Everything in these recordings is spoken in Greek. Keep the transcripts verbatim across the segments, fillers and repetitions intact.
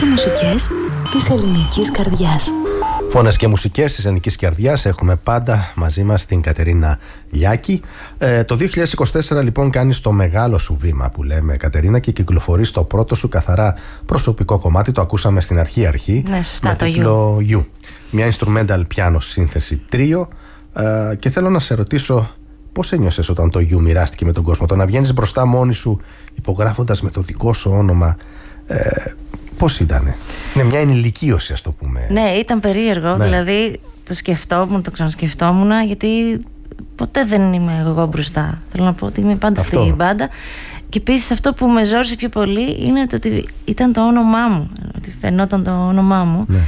Οι μουσικές της ελληνικής καρδιάς. Φωνές και μουσικές της ελληνικής καρδιάς έχουμε πάντα μαζί μας την Κατερίνα Λιάκη. Ε, το δύο χιλιάδες είκοσι τέσσερα λοιπόν κάνεις το μεγάλο σου βήμα που λέμε, Κατερίνα, και κυκλοφορείς το πρώτο σου καθαρά προσωπικό κομμάτι. Το ακούσαμε στην αρχή αρχή. Ναι, σωστά, με το τίτλο You. Μια instrumental piano σύνθεση τρίο. Ε, και θέλω να σε ρωτήσω, πώς ένιωσες όταν το You μοιράστηκε με τον κόσμο? Το να βγαίνεις μπροστά μόνη σου υπογράφοντας με το δικό σου όνομα, ε, πώς ήτανε? Είναι μια ενηλικίωση, ας το πούμε. Ναι, ήταν περίεργο. Ναι. Δηλαδή το σκεφτόμουν, το ξανασκεφτόμουν, γιατί ποτέ δεν είμαι εγώ μπροστά. Θέλω να πω ότι είμαι πάντα αυτό. Στην μπάντα. Και επίσης αυτό που με ζόρισε πιο πολύ είναι το ότι ήταν το όνομά μου. Ότι φαινόταν το όνομά μου. Ναι.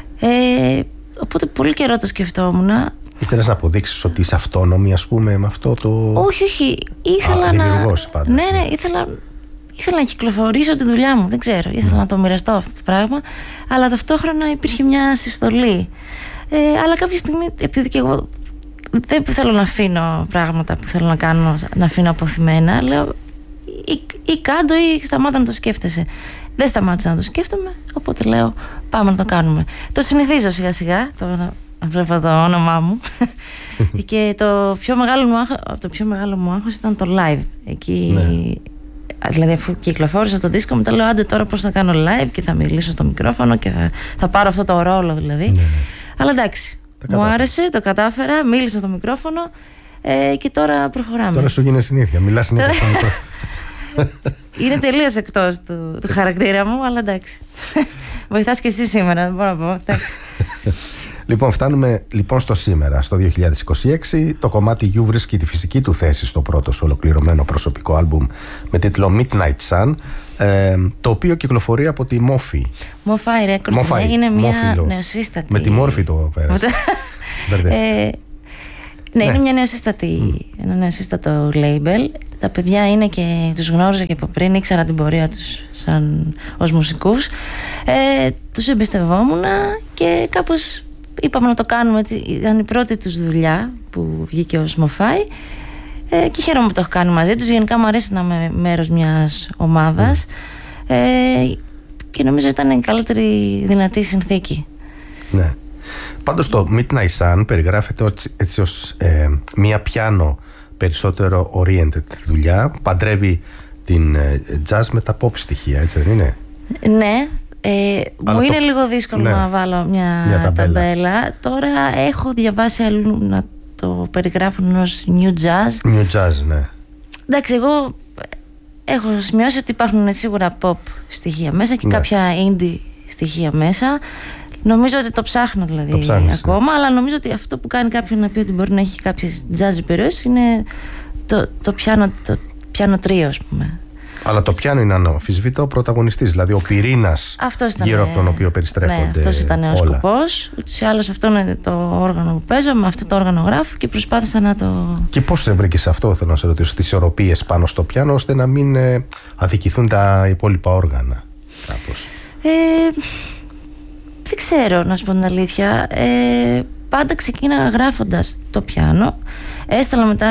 Ε, οπότε πολύ καιρό το σκεφτόμουν. Ήθελες να αποδείξεις ότι είσαι αυτόνομη, ας πούμε, με αυτό το... Όχι, όχι. Ήθελα Α, να... πάντα. Ναι, ναι, ήθελα... Ήθελα να κυκλοφορήσω τη δουλειά μου, δεν ξέρω. Ήθελα mm. να το μοιραστώ αυτό το πράγμα. Αλλά ταυτόχρονα υπήρχε μια συστολή. Ε, αλλά κάποια στιγμή, επειδή και εγώ δεν θέλω να αφήνω πράγματα που θέλω να κάνω, να αφήνω αποθυμένα, λέω ή, ή κάντο ή σταμάτα να το σκέφτεσαι. Δεν σταμάτησα να το σκέφτομαι, οπότε λέω πάμε να το κάνουμε. Το συνηθίζω σιγά σιγά, το να βλέπω το όνομά μου. Και το πιο μεγάλο μου άγχος, το πιο μεγάλο μου άγχος ήταν το live. Εκεί... Ναι. Δηλαδή, αφού κυκλοφόρησα το δίσκο, μετά λέω άντε τώρα πώς θα κάνω live και θα μιλήσω στο μικρόφωνο και θα, θα πάρω αυτό το ρόλο, δηλαδή. Ναι, ναι. Αλλά εντάξει, μου κατάφερα. άρεσε, το κατάφερα, μίλησα στο μικρόφωνο ε, και τώρα προχωράμε. Τώρα σου γίνεται συνήθεια, μιλάς συνήθεια στο μικρόφωνο. Είναι τελείως εκτός του, του χαρακτήρα μου, αλλά εντάξει. Βοηθάς και εσύ σήμερα, δεν μπορώ να πω. Εντάξει. Λοιπόν, φτάνουμε λοιπόν στο σήμερα, στο δύο χιλιάδες είκοσι έξι. Το κομμάτι You βρίσκει τη φυσική του θέση στο πρώτο σου ολοκληρωμένο προσωπικό άλμπουμ με τίτλο Midnight Sun, ε, το οποίο κυκλοφορεί από τη Mofi. Mofi Records, Mofi, είναι μια Mofi, νεοσύστατη. Με τη μόρφη το πέρασε. ε, ναι, είναι μια νεοσύστατη, mm. ένα νεοσύστατο label. Τα παιδιά είναι και τους γνώριζα και από πριν, ήξερα την πορεία τους σαν ως μουσικούς. Ε, τους εμπιστευόμουν και κάπως είπαμε να το κάνουμε έτσι. Ήταν η πρώτη τους δουλειά που βγήκε ως Mofi, ε, και χαίρομαι που το έχω κάνει μαζί τους. Γενικά μου αρέσει να είμαι μέρος μιας ομάδας, mm. ε, και νομίζω ήταν η καλύτερη δυνατή συνθήκη. Ναι. Πάντως το Midnight Sun περιγράφεται έτσι ως ε, μια πιάνο περισσότερο oriented δουλειά, παντρεύει την ε, jazz με τα pop στοιχεία, έτσι δεν είναι? Ναι. Ε, μου το... είναι λίγο δύσκολο, ναι, να βάλω μια, μια ταμπέλα. ταμπέλα. Τώρα έχω διαβάσει αλλού να το περιγράφουν ως new jazz. New jazz, ναι. Εντάξει, εγώ έχω σημειώσει ότι υπάρχουν σίγουρα pop στοιχεία μέσα και, ναι, κάποια indie στοιχεία μέσα. Νομίζω ότι το ψάχνω δηλαδή το ψάχνεις, ακόμα, ναι, αλλά νομίζω ότι αυτό που κάνει κάποιον να πει ότι μπορεί να έχει κάποιες jazz περιοχές είναι το, το πιάνο, το πιάνο τρίο, ας πούμε. Αλλά το πιάνο είναι αναμφισβήτητο πρωταγωνιστής, δηλαδή ο πυρήνας γύρω από τον οποίο περιστρέφονται. Ναι, αυτός ήταν ο σκοπός. Ούτως ή άλλως αυτό είναι το όργανο που παίζω, με αυτό το όργανο γράφω και προσπάθησα να το... Και πώς βρήκες αυτό, θέλω να σε ρωτήσω, τις ισορροπίες πάνω στο πιάνο, ώστε να μην ε, αδικηθούν τα υπόλοιπα όργανα, κάπως? Ε, δεν ξέρω, να σου πω την αλήθεια. Ε, πάντα ξεκίναγα γράφοντας το πιάνο. Έστελα μετά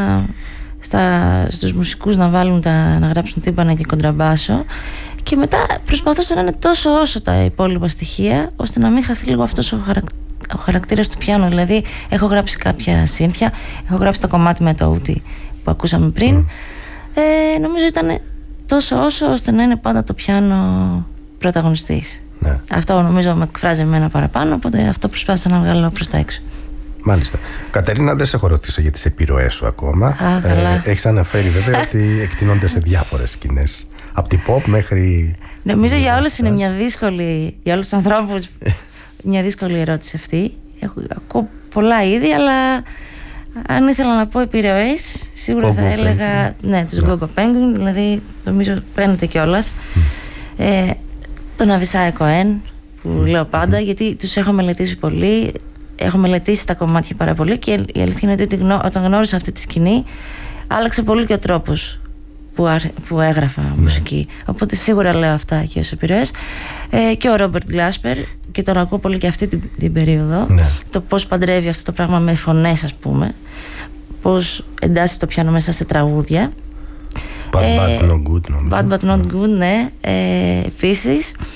στα, στους μουσικούς να βάλουν τα, να γράψουν τύμπανα και κοντραμπάσο, και μετά προσπαθούσα να είναι τόσο όσο τα υπόλοιπα στοιχεία, ώστε να μην χαθεί λίγο αυτός ο, χαρακ, ο χαρακτήρας του πιάνου. Δηλαδή έχω γράψει κάποια σύνθια, έχω γράψει το κομμάτι με το ούτι που ακούσαμε πριν. Mm. ε, Νομίζω ήταν τόσο όσο ώστε να είναι πάντα το πιάνο πρωταγωνιστής. Ναι. Αυτό νομίζω με εκφράζει εμένα παραπάνω, οπότε αυτό προσπάθησα να βγάλω προς τα έξω. Μάλιστα. Κατερίνα, δεν σε έχω ρωτήσει για τις επιρροές σου ακόμα. Α, ε, έχεις αναφέρει βέβαια ότι εκτείνονται σε διάφορες σκηνές, από την pop μέχρι... Νομίζω για όλους είναι μια δύσκολη, για όλους τους ανθρώπους, μια δύσκολη ερώτηση αυτή. Έχω, ακούω πολλά είδη, αλλά αν ήθελα να πω επιρροές, σίγουρα θα έλεγα ναι, τους Gogo Penguin, δηλαδή νομίζω φαίνεται κιόλας. Mm. Ε, τον Αβισάη Κοέν, που mm. λέω πάντα, mm. γιατί τους έχω μελετήσει πολύ. Έχω μελετήσει τα κομμάτια πάρα πολύ και η αλήθεια είναι ότι όταν γνώρισα αυτή τη σκηνή άλλαξε πολύ και ο τρόπος που, άρχ, που έγραφα mm. μουσική. Οπότε σίγουρα λέω αυτά και ως επιρροές. Ε, και ο Ρόμπερτ Γκλάσπερ, και τον ακούω πολύ και αυτή την, την περίοδο. Mm. Το πώς παντρεύει αυτό το πράγμα με φωνές, ας πούμε. Πώς εντάσσει το πιάνο μέσα σε τραγούδια. Bad, ε, bad, not good, νομίζω. Bad, but not good, ναι. Ε, επίσης,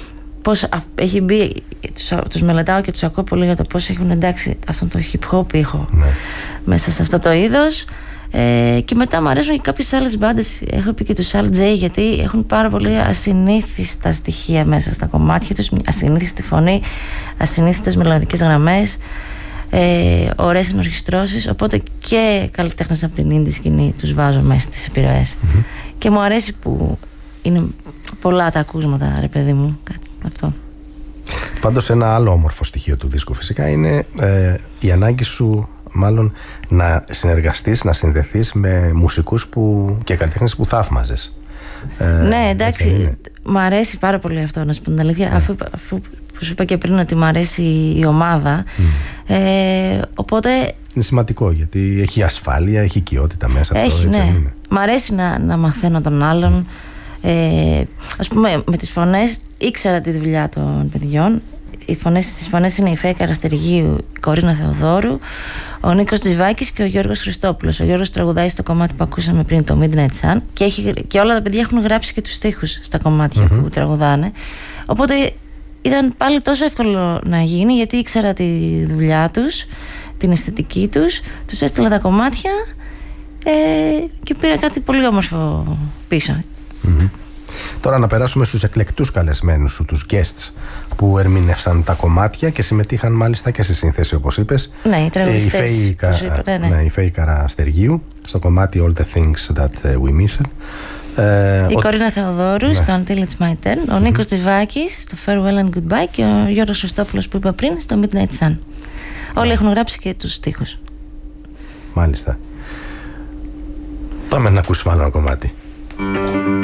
πώς έχει μπει, τους, τους μελετάω και τους ακούω πολύ για το πώς έχουν εντάξει αυτόν τον hip hop ήχο ναι. μέσα σε αυτό το είδος. Ε, και μετά μου αρέσουν και κάποιες άλλες μπάντες. Έχω πει και τους Al J, γιατί έχουν πάρα πολύ ασυνήθιστα στοιχεία μέσα στα κομμάτια τους, ασυνήθιστη φωνή, ασυνήθιστες μελλοντικές γραμμές, ε, ωραίες ενορχιστρώσεις. Οπότε και καλλιτέχνες από την indie σκηνή τους βάζω μέσα στις επιρροές. Mm-hmm. Και μου αρέσει που είναι πολλά τα ακούσματα, ρε παιδί μου, αυτό. Πάντως ένα άλλο όμορφο στοιχείο του δίσκου φυσικά είναι ε, η ανάγκη σου μάλλον να συνεργαστείς, να συνδεθείς με μουσικούς που, και καλλιτέχνες που θαύμαζες. Ε, ναι, εντάξει, μ' αρέσει πάρα πολύ αυτό, να σου πω την αλήθεια, mm. αφού, αφού σου είπα και πριν ότι μ' αρέσει η ομάδα. Mm. Ε, οπότε... Είναι σημαντικό γιατί έχει ασφάλεια, έχει οικειότητα μέσα. Έχει, αυτό, έτσι, ναι. είναι. Μ' αρέσει να, να μαθαίνω τον άλλον. Ε, ας πούμε, με τις φωνές ήξερα τη δουλειά των παιδιών. Οι φωνές, στις φωνές είναι η Φέη Καραστεργίου, η Κορίνα Θεοδόρου, ο Νίκος Τζιβάκης και ο Γιώργος Χριστόπουλος. Ο Γιώργος τραγουδάει στο κομμάτι που ακούσαμε πριν, το Midnight Sun, και, έχει, και όλα τα παιδιά έχουν γράψει και τους στίχους στα κομμάτια mm-hmm. που τραγουδάνε. Οπότε ήταν πάλι τόσο εύκολο να γίνει, γιατί ήξερα τη δουλειά τους, την αισθητική τους, τους έστειλα τα κομμάτια ε, και πήρα κάτι πολύ όμορφο πίσω. Mm-hmm. Τώρα να περάσουμε στους εκλεκτούς καλεσμένους σου, τους guests που ερμήνευσαν τα κομμάτια και συμμετείχαν μάλιστα και στη σύνθεση, όπως είπες. Ναι, οι τραγουδιστές. Ε, η Φέη, κα... ναι, ναι. ναι, η Φέη Καραστεργίου στο κομμάτι All the Things That We Missed. Ε, η ο... Κορίνα Θεοδόρου, ναι. στο Until It's My Turn. Ο mm-hmm. Νίκος Τζιβάκης στο Farewell and Goodbye και ο Γιώργος Χριστόπουλος που είπα πριν στο Midnight Sun. Όλοι έχουν γράψει και τους στίχους. Μάλιστα. Πάμε να ακούσουμε άλλο ένα κομμάτι.